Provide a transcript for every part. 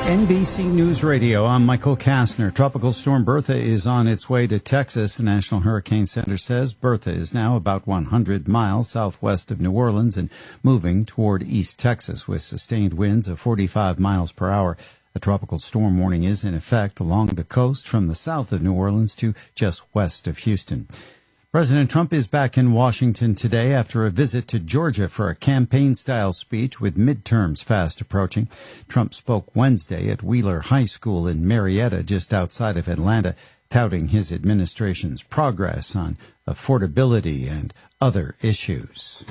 NBC News Radio, I'm Michael Kastner. Tropical storm Bertha is on its way to Texas. The National Hurricane Center says Bertha is now about 100 miles southwest of New Orleans and moving toward East Texas with sustained winds of 45 miles per hour. A tropical storm warning is in effect along the coast from the south of New Orleans to just west of Houston. President Trump is back in Washington today after a visit to Georgia for a campaign-style speech with midterms fast approaching. Trump spoke Wednesday at Wheeler High School in Marietta, just outside of Atlanta, touting his administration's progress on affordability and other issues.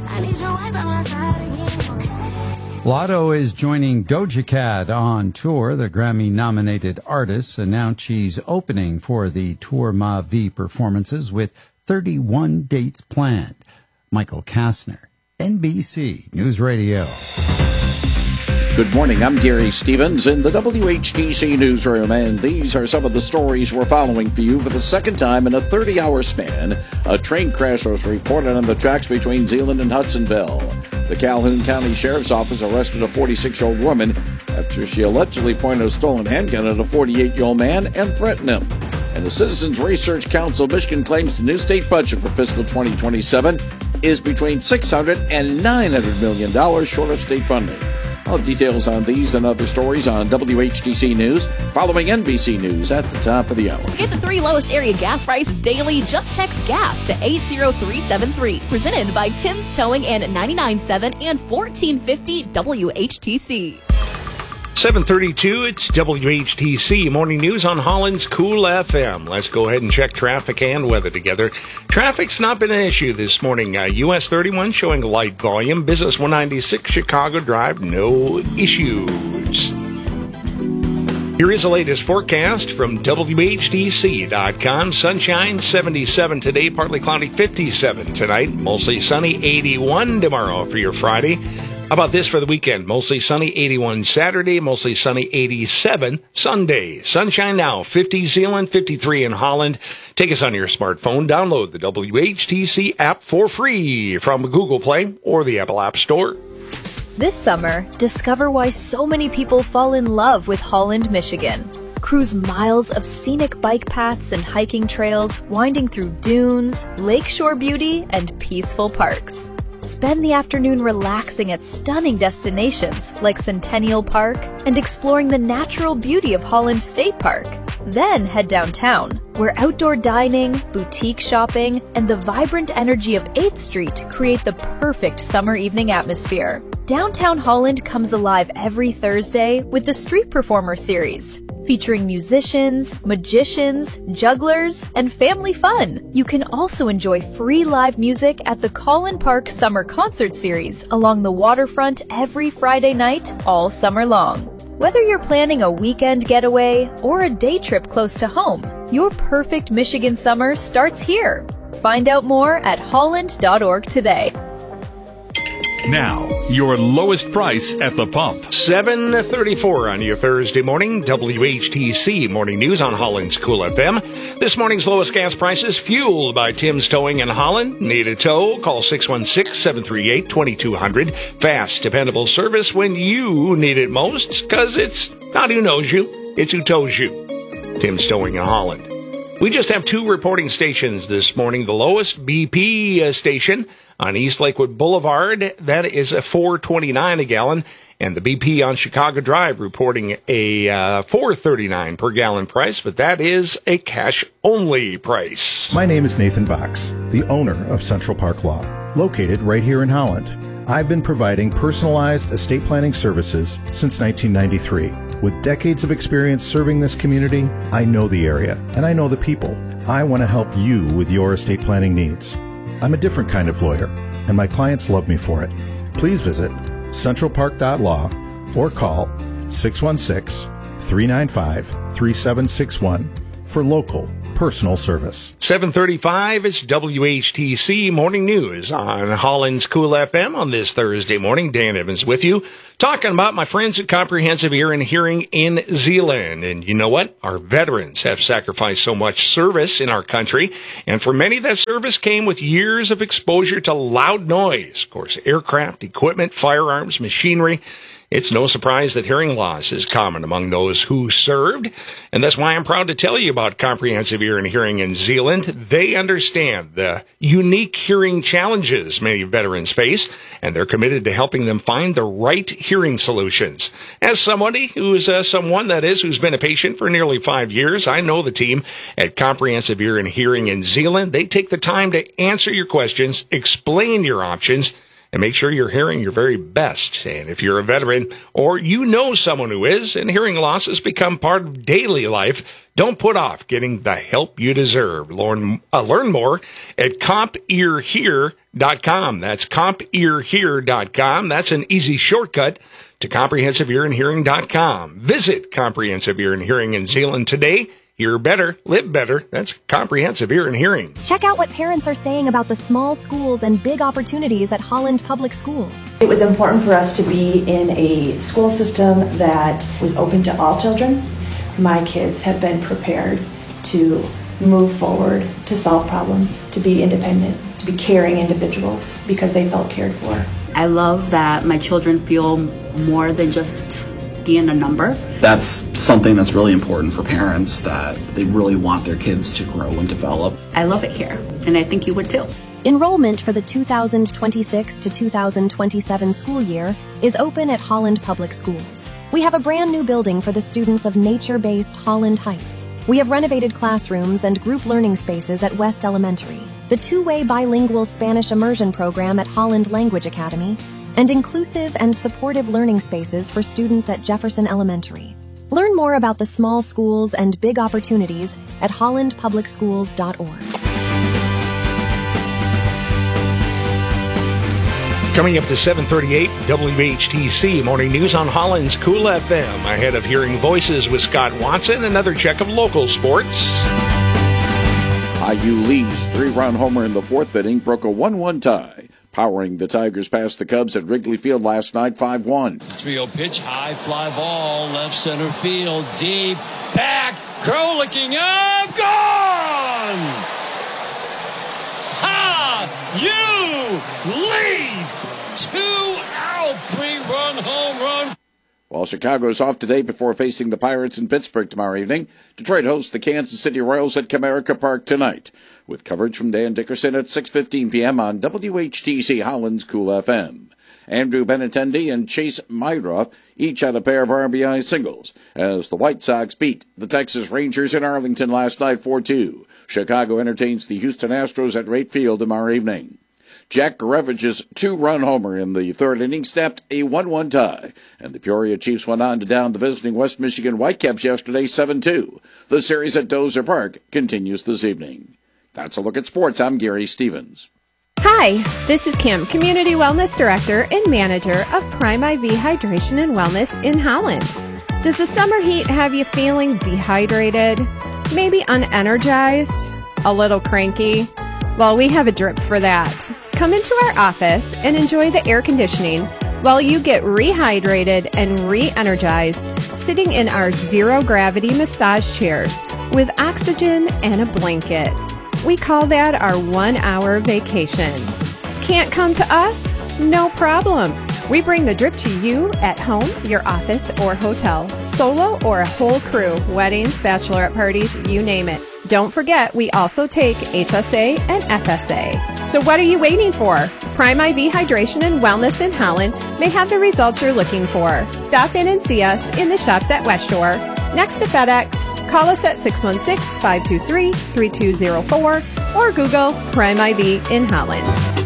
Lotto is joining Doja Cat on tour. The Grammy-nominated artist announced she's opening for the Tour Ma Vie performances with 31 dates planned. Michael Kastner, NBC News Radio. Good morning, I'm Gary Stevens in the WHTC newsroom, and these are some of the stories we're following for you for the second time in a 30-hour span. A train crash was reported on the tracks between Zeeland and Hudsonville. The Calhoun County Sheriff's Office arrested a 46-year-old woman after she allegedly pointed a stolen handgun at a 48-year-old man and threatened him. And the Citizens Research Council of Michigan claims the new state budget for fiscal 2027 is between $600 and $900 million short of state funding. All details on these and other stories on WHTC News, following NBC News at the top of the hour. Get the 3 lowest area gas prices daily. Just text GAS to 80373. Presented by Tim's Towing and 99.7 and 1450 WHTC. 7:32, it's WHTC Morning News on Holland's Cool FM. Let's go ahead and check traffic and weather together. Traffic's not been an issue this morning. US 31 showing light volume. Business 196 Chicago Drive, no issues. Here is the latest forecast from WHTC.com. Sunshine 77 today, partly cloudy 57 tonight. Mostly sunny 81 tomorrow for your Friday. How about this for the weekend? Mostly sunny 81 Saturday, mostly sunny 87 Sunday. Sunshine now, 50 Zeeland, 53 in Holland. Take us on your smartphone. Download the WHTC app for free from Google Play or the Apple App Store. This summer, discover why so many people fall in love with Holland, Michigan. Cruise miles of scenic bike paths and hiking trails, winding through dunes, lakeshore beauty, and peaceful parks. Spend the afternoon relaxing at stunning destinations like Centennial Park and exploring the natural beauty of Holland State Park. Then head downtown, where outdoor dining, boutique shopping, and the vibrant energy of 8th Street create the perfect summer evening atmosphere. Downtown Holland comes alive every Thursday with the Street Performer series, featuring musicians, magicians, jugglers, and family fun. You can also enjoy free live music at the Collin Park Summer Concert Series along the waterfront every Friday night, all summer long. Whether you're planning a weekend getaway or a day trip close to home, your perfect Michigan summer starts here. Find out more at holland.org today. Now, your lowest price at the pump. 7:34 on your Thursday morning. WHTC Morning News on Holland's Cool FM. This morning's lowest gas prices fueled by Tim's Towing in Holland. Need a tow? Call 616-738-2200. Fast, dependable service when you need it most, because it's not who knows you, it's who tows you. Tim's Towing in Holland. We just have 2 reporting stations this morning. The lowest BP station on East Lakewood Boulevard, that is a $4.29 a gallon, and the BP on Chicago Drive reporting a $4.39 per gallon price, but that is a cash-only price. My name is Nathan Box, the owner of Central Park Law, located right here in Holland. I've been providing personalized estate planning services since 1993. With decades of experience serving this community, I know the area, and I know the people. I want to help you with your estate planning needs. I'm a different kind of lawyer, and my clients love me for it. Please visit centralpark.law or call 616-395-3761 for local personal service. 7:35 is WHTC Morning News on Holland's Cool FM on this Thursday morning. Dan Evans with you, talking about my friends at Comprehensive Ear and Hearing in Zeeland. And you know what? Our veterans have sacrificed so much service in our country, and for many, that service came with years of exposure to loud noise. Of course, aircraft, equipment, firearms, machinery. It's no surprise that hearing loss is common among those who served, and that's why I'm proud to tell you about Comprehensive Ear and Hearing in Zeeland. They understand the unique hearing challenges many veterans face, and they're committed to helping them find the right hearing solutions. As somebody who's who's been a patient for nearly 5 years, I know the team at Comprehensive Ear and Hearing in Zeeland. They take the time to answer your questions, explain your options, and make sure you're hearing your very best. And if you're a veteran or you know someone who is, and hearing loss has become part of daily life, don't put off getting the help you deserve. Learn more at CompEarHear.com. That's CompEarHear.com. That's an easy shortcut to ComprehensiveEarAndHearing.com. Visit Comprehensive Ear and Hearing in Zeeland today. Hear better, live better. That's Comprehensive Ear and Hearing. Check out what parents are saying about the small schools and big opportunities at Holland Public Schools. It was important for us to be in a school system that was open to all children. My kids have been prepared to move forward, to solve problems, to be independent, to be caring individuals because they felt cared for. I love that my children feel more than just being a number. That's something that's really important for parents, that they really want their kids to grow and develop. I love it here, and I think you would too. Enrollment for the 2026 to 2027 school year is open at Holland Public Schools. We have a brand new building for the students of nature-based Holland Heights. We have renovated classrooms and group learning spaces at West Elementary, the two-way bilingual Spanish immersion program at Holland Language Academy, and inclusive and supportive learning spaces for students at Jefferson Elementary. Learn more about the small schools and big opportunities at hollandpublicschools.org. Coming up to 7:38, WHTC Morning News on Holland's Cool FM. Ahead of Hearing Voices with Scott Watson, another check of local sports. IU leads 3-run homer in the fourth inning, broke a 1-1 tie, powering the Tigers past the Cubs at Wrigley Field last night, 5-1. 3-0 pitch, high fly ball, left center field, deep, back, Crow looking up, gone! Ha! You leave! 2-out, 3-run home run. While Chicago's off today before facing the Pirates in Pittsburgh tomorrow evening, Detroit hosts the Kansas City Royals at Comerica Park tonight, with coverage from Dan Dickerson at 6:15 p.m. on WHTC Holland's Cool FM. Andrew Benintendi and Chase Myroth each had a pair of RBI singles, as the White Sox beat the Texas Rangers in Arlington last night 4-2. Chicago entertains the Houston Astros at Wright Field tomorrow evening. Jack Garevich's 2-run homer in the third inning snapped a 1-1 tie, and the Peoria Chiefs went on to down the visiting West Michigan Whitecaps yesterday 7-2. The series at Dozer Park continues this evening. That's a look at sports. I'm Gary Stevens. Hi, this is Kim, Community Wellness Director and Manager of Prime IV Hydration and Wellness in Holland. Does the summer heat have you feeling dehydrated, maybe unenergized, a little cranky? Well, we have a drip for that. Come into our office and enjoy the air conditioning while you get rehydrated and re-energized sitting in our zero-gravity massage chairs with oxygen and a blanket. We call that our 1-hour vacation. Can't come to us? No problem. We bring the drip to you at home, your office, or hotel, solo or a whole crew, weddings, bachelorette parties, you name it. Don't forget, we also take HSA and FSA. So what are you waiting for? Prime IV Hydration and Wellness in Holland may have the results you're looking for. Stop in and see us in the shops at West Shore, next to FedEx. Call us at 616-523-3204 or Google Prime IV in Holland.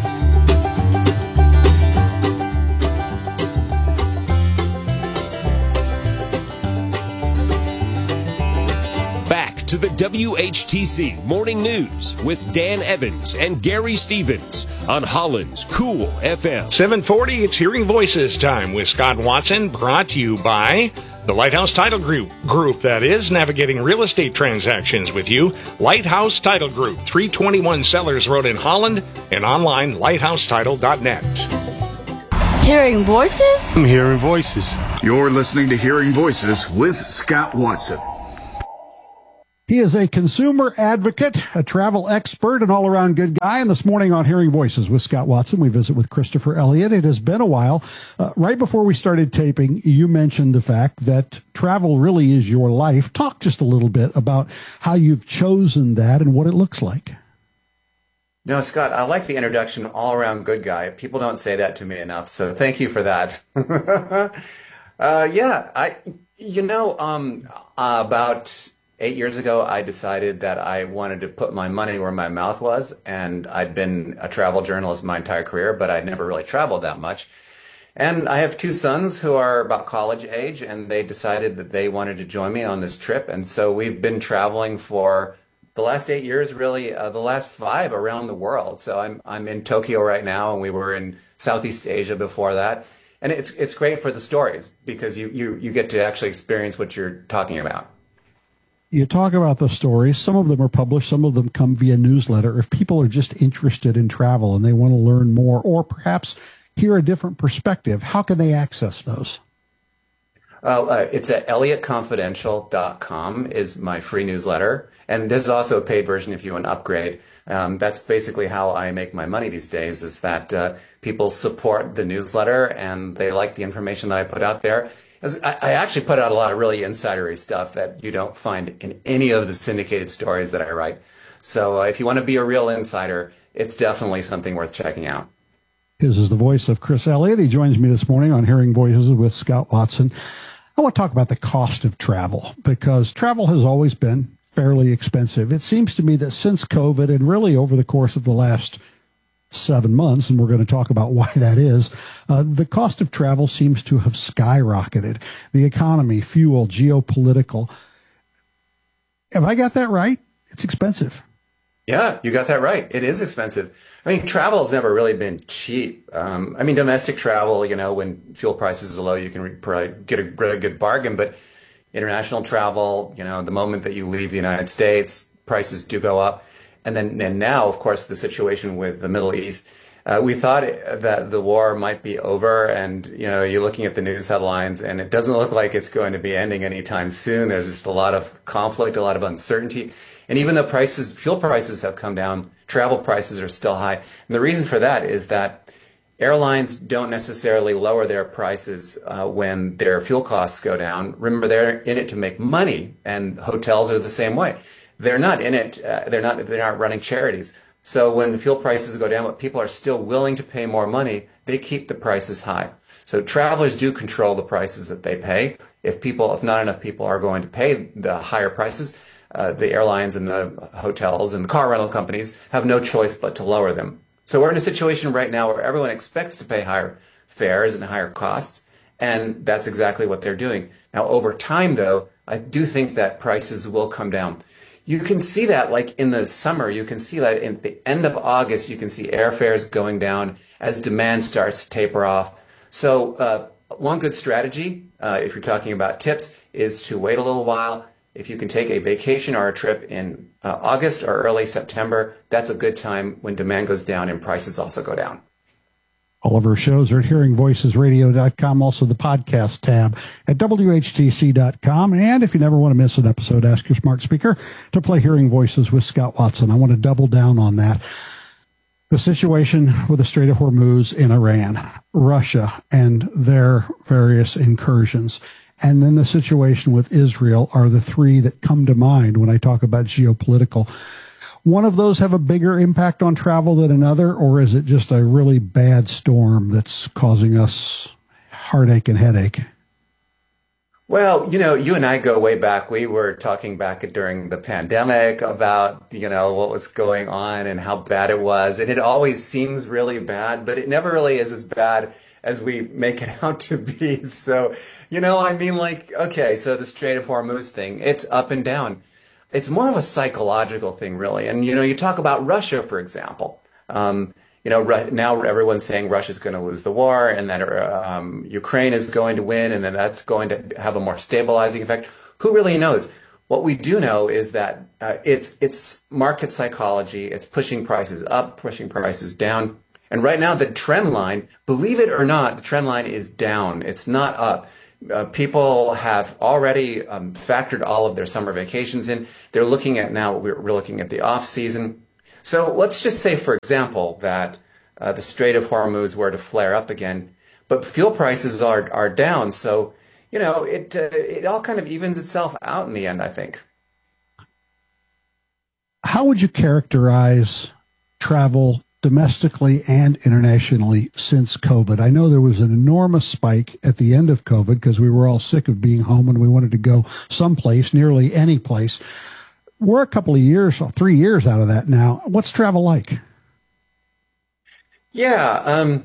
Back to the WHTC Morning News with Dan Evans and Gary Stevens on Holland's Cool FM. 7:40, it's Hearing Voices time with Scott Watson, brought to you by the Lighthouse Title Group, that is, navigating real estate transactions with you. Lighthouse Title Group, 321 Sellers Road in Holland, and online, lighthousetitle.net. Hearing Voices? I'm Hearing Voices. You're listening to Hearing Voices with Scott Watson. He is a consumer advocate, a travel expert, an all-around good guy. And this morning on Hearing Voices with Scott Watson, we visit with Christopher Elliott. It has been a while. Right before we started taping, you mentioned the fact that travel really is your life. Talk just a little bit about how you've chosen that and what it looks like. No, Scott, I like the introduction, all-around good guy. People don't say that to me enough, so thank you for that. About 8 years ago, I decided that I wanted to put my money where my mouth was, and I'd been a travel journalist my entire career, but I'd never really traveled that much. And I have two sons who are about college age, and they decided that they wanted to join me on this trip. And so we've been traveling for the last 8 years, really, the last 5 around the world. So I'm in Tokyo right now, and we were in Southeast Asia before that. And it's great for the stories because you get to actually experience what you're talking about. You talk about the stories. Some of them are published. Some of them come via newsletter. If people are just interested in travel and they want to learn more or perhaps hear a different perspective, how can they access those? It's at ElliottConfidential.com is my free newsletter. And there's also a paid version if you want to upgrade. That's basically how I make my money these days, is that people support the newsletter and they like the information that I put out there. I actually put out a lot of really insidery stuff that you don't find in any of the syndicated stories that I write. So if you want to be a real insider, it's definitely something worth checking out. This is the voice of Chris Elliott. He joins me this morning on Hearing Voices with Scott Watson. I want to talk about the cost of travel because travel has always been fairly expensive. It seems to me that since COVID and really over the course of the last 7 months, and we're going to talk about why that is, the cost of travel seems to have skyrocketed. The economy, fuel, geopolitical. Have I got that right? It's expensive. Yeah, you got that right. It is expensive. I mean, travel has never really been cheap. Domestic travel, when fuel prices are low, you can probably get a really good bargain. But international travel, the moment that you leave the United States, prices do go up. And now, of course, the situation with the Middle East, we thought that the war might be over. And, you're looking at the news headlines and it doesn't look like it's going to be ending anytime soon. There's just a lot of conflict, a lot of uncertainty. And even though fuel prices have come down, travel prices are still high. And the reason for that is that airlines don't necessarily lower their prices when their fuel costs go down. Remember, they're in it to make money, and hotels are the same way. They're not in it. They're not running charities. So when the fuel prices go down, but people are still willing to pay more money, they keep the prices high. So travelers do control the prices that they pay. If not enough people are going to pay the higher prices, the airlines and the hotels and the car rental companies have no choice but to lower them. So we're in a situation right now where everyone expects to pay higher fares and higher costs, and that's exactly what they're doing. Now, over time, though, I do think that prices will come down. You can see that like in the summer, you can see that at the end of August, you can see airfares going down as demand starts to taper off. So one good strategy, if you're talking about tips, is to wait a little while. If you can take a vacation or a trip in August or early September, that's a good time when demand goes down and prices also go down. All of our shows are at hearingvoicesradio.com, also the podcast tab at WHTC.com. And if you never want to miss an episode, ask your smart speaker to play Hearing Voices with Scott Watson. I want to double down on that. The situation with the Strait of Hormuz in Iran, Russia, and their various incursions, and then the situation with Israel are the three that come to mind when I talk about geopolitical. One of those have a bigger impact on travel than another, or is it just a really bad storm that's causing us heartache and headache? Well, you and I go way back. We were talking back during the pandemic about, what was going on and how bad it was. And it always seems really bad, but it never really is as bad as we make it out to be. So, okay, so the Strait of Hormuz thing, it's up and down. It's more of a psychological thing, really. And, you talk about Russia, for example. Now everyone's saying Russia's going to lose the war and that Ukraine is going to win and then that's going to have a more stabilizing effect. Who really knows? What we do know is that it's market psychology. It's pushing prices up, pushing prices down. And right now, the trend line, believe it or not, the trend line is down. It's not up. People have already factored all of their summer vacations in. They're looking at now, we're looking at the off season. So let's just say, for example, that the Strait of Hormuz were to flare up again, but fuel prices are down. So, it all kind of evens itself out in the end, I think. How would you characterize travel domestically and internationally since COVID? I know there was an enormous spike at the end of COVID because we were all sick of being home and we wanted to go someplace, nearly any place. We're a couple of years, 3 years out of that now. What's travel like? Yeah,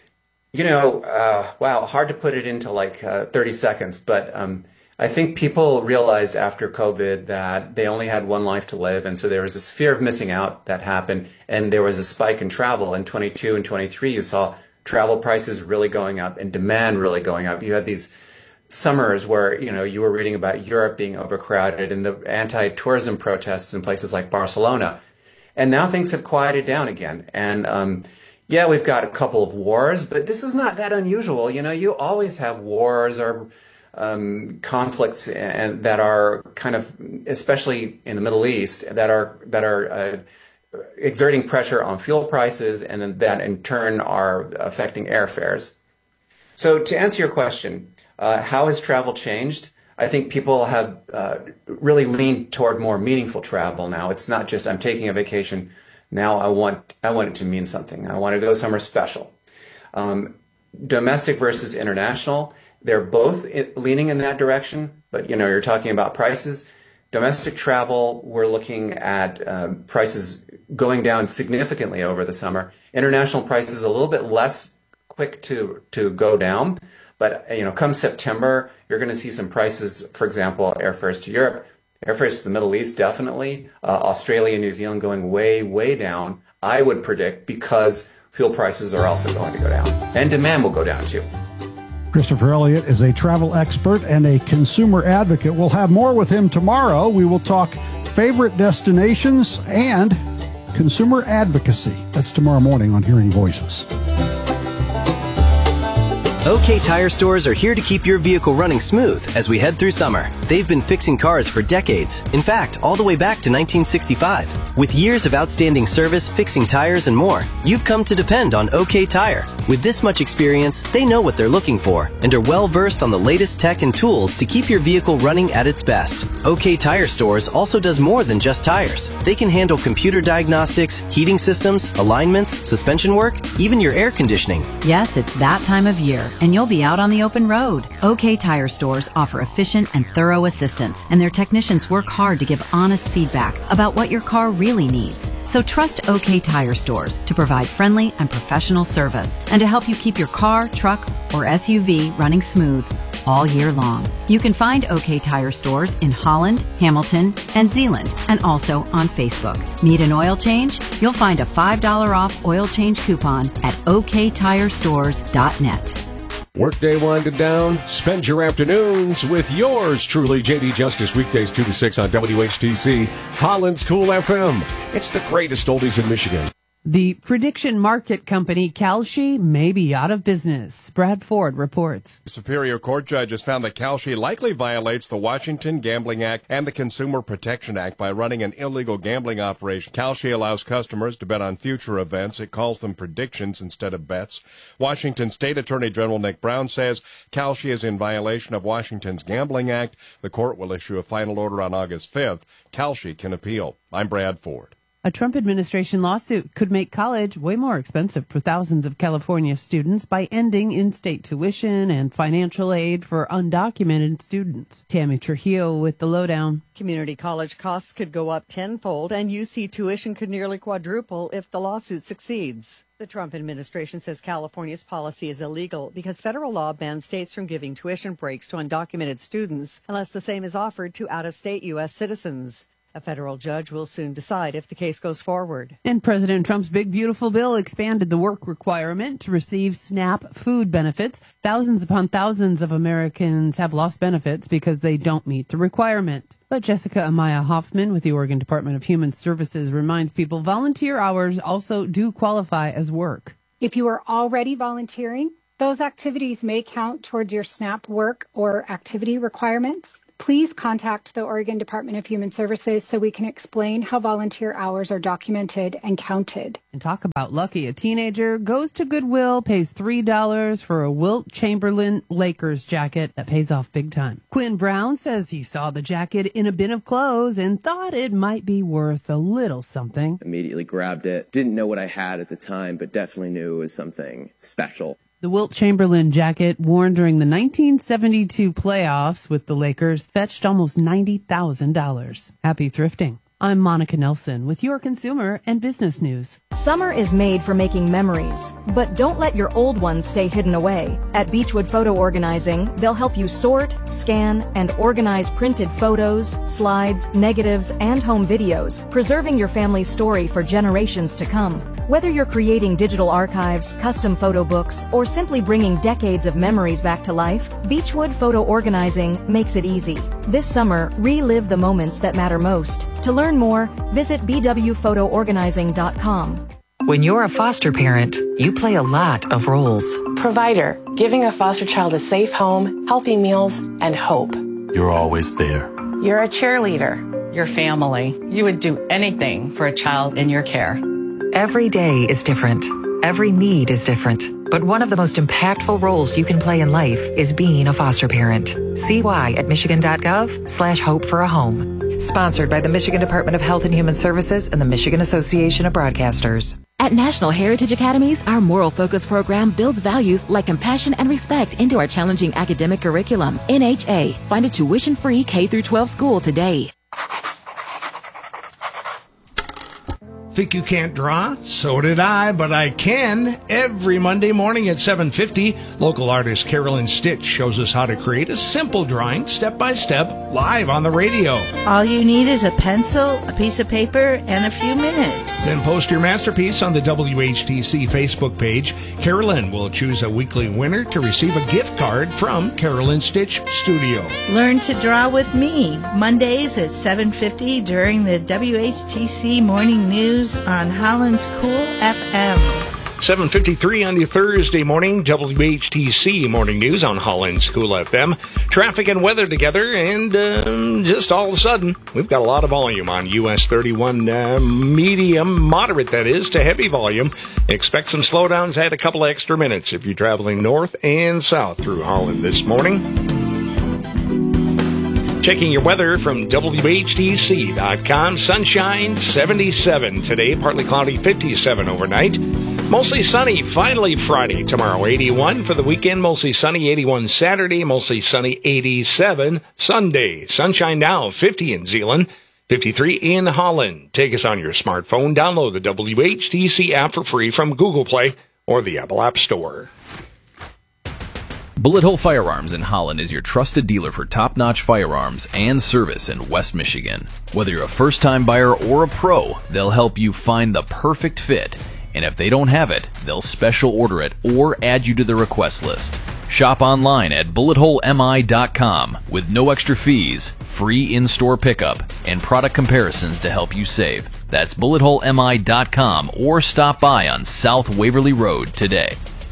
wow, hard to put it into 30 seconds, but I think people realized after COVID that they only had one life to live, and so there was this fear of missing out that happened, and there was a spike in travel. In 22 and 23, you saw travel prices really going up and demand really going up. You had these summers where, you were reading about Europe being overcrowded and the anti-tourism protests in places like Barcelona. And now things have quieted down again. And yeah, we've got a couple of wars, but this is not that unusual. You always have wars or conflicts and that are kind of, especially in the Middle East, that are exerting pressure on fuel prices, and then that in turn are affecting airfares. So to answer your question, how has travel changed? I think people have really leaned toward more meaningful travel now. It's not just I'm taking a vacation. Now I want it to mean something. I want to go somewhere special. Domestic versus international, they're both leaning in that direction. But you're talking about prices. Domestic travel, we're looking at prices going down significantly over the summer. International prices a little bit less quick to go down. But, come September, you're going to see some prices, for example, airfares to Europe, airfares to the Middle East, definitely. Australia and New Zealand going way, way down, I would predict, because fuel prices are also going to go down. And demand will go down, too. Christopher Elliott is a travel expert and a consumer advocate. We'll have more with him tomorrow. We will talk favorite destinations and consumer advocacy. That's tomorrow morning on Hearing Voices. OK Tire stores are here to keep your vehicle running smooth as we head through summer. They've been fixing cars for decades. In fact, all the way back to 1965. With years of outstanding service, fixing tires, and more, you've come to depend on OK Tire. With this much experience, they know what they're looking for and are well versed on the latest tech and tools to keep your vehicle running at its best. OK Tire stores also does more than just tires. They can handle computer diagnostics, heating systems, alignments, suspension work, even your air conditioning. Yes, it's that time of year, and you'll be out on the open road. OK Tire stores offer efficient and thorough assistance, and their technicians work hard to give honest feedback about what your car really needs. So trust OK Tire stores to provide friendly and professional service and to help you keep your car, truck, or SUV running smooth all year long. You can find OK Tire stores in Holland, Hamilton, and Zeeland, and also on Facebook. Need an oil change? You'll find a $5 off oil change coupon at oktirestores.net. Workday winding down. Spend your afternoons with yours truly, JD Justice, weekdays 2 to 6 on WHTC, Holland's Cool FM. It's the greatest oldies in Michigan. The prediction market company Kalshi may be out of business. Brad Ford reports. Superior Court judges found that Kalshi likely violates the Washington Gambling Act and the Consumer Protection Act by running an illegal gambling operation. Kalshi allows customers to bet on future events. It calls them predictions instead of bets. Washington State Attorney General Nick Brown says Kalshi is in violation of Washington's Gambling Act. The court will issue a final order on August 5th. Kalshi can appeal. I'm Brad Ford. A Trump administration lawsuit could make college way more expensive for thousands of California students by ending in-state tuition and financial aid for undocumented students. Tammy Trujillo with the lowdown. Community college costs could go up tenfold, and UC tuition could nearly quadruple if the lawsuit succeeds. The Trump administration says California's policy is illegal because federal law bans states from giving tuition breaks to undocumented students unless the same is offered to out-of-state U.S. citizens. A federal judge will soon decide if the case goes forward. And President Trump's big, beautiful bill expanded the work requirement to receive SNAP food benefits. Thousands upon thousands of Americans have lost benefits because they don't meet the requirement. But Jessica Amaya Hoffman with the Oregon Department of Human Services reminds people volunteer hours also do qualify as work. If you are already volunteering, Those activities may count towards your SNAP work or activity requirements. Please contact the Oregon Department of Human Services so we can explain how volunteer hours are documented and counted. And talk about lucky. A teenager goes to Goodwill, pays $3 for a Wilt Chamberlain Lakers jacket that pays off big time. Quinn Brown says he saw the jacket in a bin of clothes and thought it might be worth a little something. Immediately grabbed it. Didn't know what I had at the time, but definitely knew it was something special. The Wilt Chamberlain jacket, worn during the 1972 playoffs with the Lakers, fetched almost $90,000. Happy thrifting. I'm Monica Nelson with your consumer and business news. Summer is made for making memories, but don't let your old ones stay hidden away. At Beechwood Photo Organizing, they'll help you sort, scan, and organize printed photos, slides, negatives, and home videos, preserving your family's story for generations to come. Whether you're creating digital archives, custom photo books, or simply bringing decades of memories back to life, Beechwood Photo Organizing makes it easy. This summer, relive the moments that matter most. To learn more, visit bwphotoorganizing.com. When you're a foster parent, you play a lot of roles. Provider, giving a foster child a safe home, healthy meals, and hope. You're always there. You're a cheerleader. Your family. You would do anything for a child in your care. Every day is different. Every need is different. But one of the most impactful roles you can play in life is being a foster parent. See why at michigan.gov/hope for a home. Sponsored by the Michigan Department of Health and Human Services and the Michigan Association of Broadcasters. At National Heritage Academies, our Moral Focus program builds values like compassion and respect into our challenging academic curriculum. NHA. Find a tuition-free K-12 school today. Think you can't draw? So did I, but I can. Every Monday morning at 7:50, local artist Carolyn Stitch shows us how to create a simple drawing step by step live on the radio. All you need is a pencil, a piece of paper, and a few minutes. Then post your masterpiece on the WHTC Facebook page. Carolyn will choose a weekly winner to receive a gift card from Carolyn Stitch Studio. Learn to draw with me, Mondays at 7:50 during the WHTC Morning News on Holland's Cool FM. 7:53 on your Thursday morning, WHTC Morning News on Holland's Cool FM. Traffic and weather together, and just all of a sudden, we've got a lot of volume on US 31, medium, moderate that is, to heavy volume. Expect some slowdowns, add a couple extra minutes if you're traveling north and south through Holland this morning. Checking your weather from WHTC.com. Sunshine, 77 today. Partly cloudy, 57 overnight. Mostly sunny, finally Friday. Tomorrow, 81 for the weekend. Mostly sunny, 81 Saturday. Mostly sunny, 87 Sunday. Sunshine now, 50 in Zeeland, 53 in Holland. Take us on your smartphone. Download the WHTC app for free from Google Play or the Apple App Store. Bullet Hole Firearms in Holland is your trusted dealer for top-notch firearms and service in West Michigan. Whether you're a first-time buyer or a pro, they'll help you find the perfect fit. And if they don't have it, they'll special order it or add you to the request list. Shop online at bulletholemi.com with no extra fees, free in-store pickup, and product comparisons to help you save. That's bulletholemi.com or stop by on South Waverly Road today.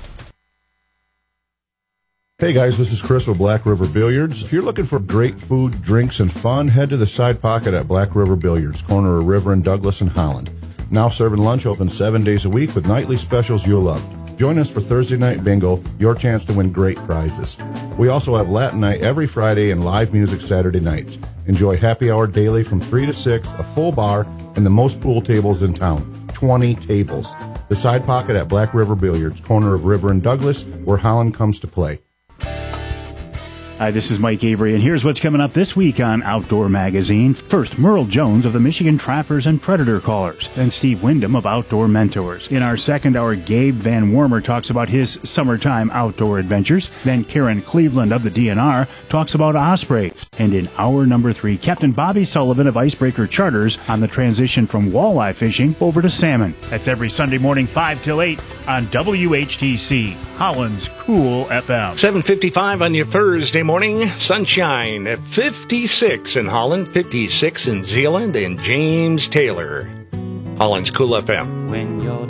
Hey guys, this is Chris with Black River Billiards. If you're looking for great food, drinks, and fun, head to the Side Pocket at Black River Billiards, corner of River and Douglas in Holland. Now serving lunch, open 7 days a week with nightly specials you'll love. Join us for Thursday Night Bingo, your chance to win great prizes. We also have Latin Night every Friday and live music Saturday nights. Enjoy happy hour daily from 3 to 6, a full bar, and the most pool tables in town, 20 tables. The Side Pocket at Black River Billiards, corner of River and Douglas, where Holland comes to play. Hi, this is Mike Avery, and here's what's coming up this week on Outdoor Magazine. First, Merle Jones of the Michigan Trappers and Predator Callers, then Steve Wyndham of Outdoor Mentors. In our second hour, Gabe Van Wormer talks about his summertime outdoor adventures. Then Karen Cleveland of the DNR talks about ospreys. And in hour number 3, Captain Bobby Sullivan of Icebreaker Charters on the transition from walleye fishing over to salmon. That's every Sunday morning, 5 till 8 on WHTC, Holland's Cool FM. 7:55 on your Thursday morning. Sunshine at 56 in Holland, 56 in Zeeland, and James Taylor. Holland's Cool FM.